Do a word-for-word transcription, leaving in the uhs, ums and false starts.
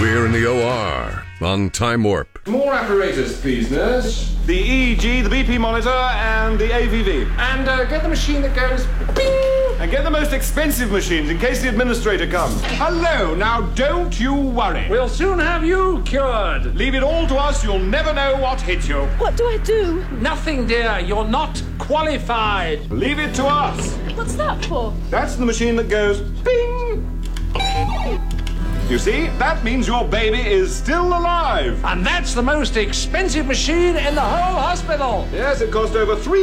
We're in the O R on Time Warp. More apparatus, please, nurse. The E E G, the B P monitor, and the A V V. And uh, get the machine that goes bing! And get the most expensive machines in case the administrator comes. Hello, now don't you worry. We'll soon have you cured. Leave it all to us, you'll never know what hit you. What do I do? Nothing, dear. You're not qualified. Leave it to us. What's that for? That's the machine that goes bing! You see, that means your baby is still alive. And that's the most expensive machine in the whole hospital. Yes, it cost over three